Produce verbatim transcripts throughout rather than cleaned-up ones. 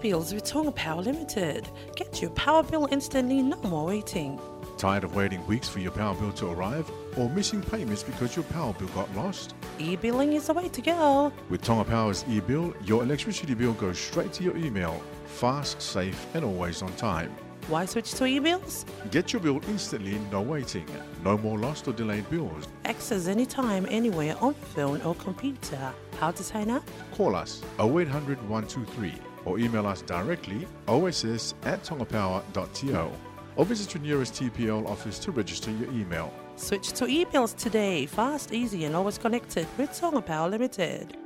e-bills with Tonga Power Limited. Get your power bill instantly, no more waiting. Tired of waiting weeks for your power bill to arrive or missing payments because your power bill got lost? E-billing is the way to go. With Tonga Power's e-bill, your electricity bill goes straight to your email, fast, safe and always on time. Why switch to e-bills? Get your bill instantly, no waiting. No more lost or delayed bills. Access anytime, anywhere on your phone or computer. How to sign up? Call us oh eight hundred, one two three or email us directly o s s at tongapower dot t o or visit your nearest T P L office to register your email. Switch to e-bills today. Fast, easy and always connected with Tonga Power Limited.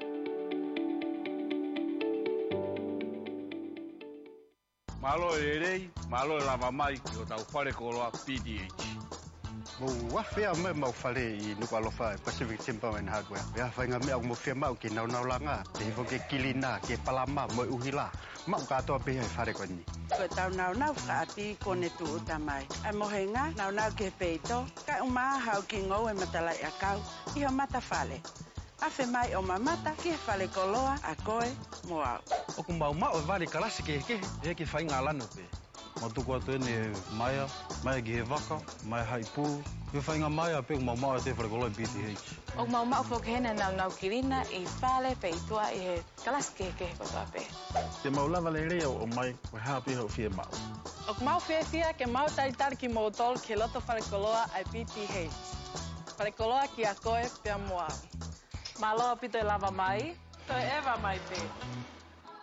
Malo e rei, malo e lava mai ki o tau whare koroa P D H. Mo whawhia me mau whare I nuku alofa Pacific Timber and Hardware. Ia whainga mea o mo whia mau ki nau nau langa. Te hivo ke kilina, ke palama, mo uhila. Mau katoa piha I whare koni. Ko tau nau nau whaati kone tu utamai. Ai mohenga, nau nau ke peito. Kai o maa hau ki ngau e matalai a kau. Iho mata whale. Awhi mai o mamata ki he whale koloa a koe mo au. O ku mau mau e wale karasi ke ke, e ke whainga alano pe. Mo tuku atu ene maia, maia ki he waka, maia hai pū. He whainga maia pe ku mau mau e te whare koloa P D H. O mau mau whokehena nau nau kirina I whale peitua I he karasi ke ke he kotoa pe. Te mau lava le rea o mai, o hapi hau whia mau. O ku mau whia whia ke mau taritari ki mau tol ke loto whare koloa ai P D H. Whare koloa ki a koe pia moa. Malo pito e lava mai, to e ewa mai te.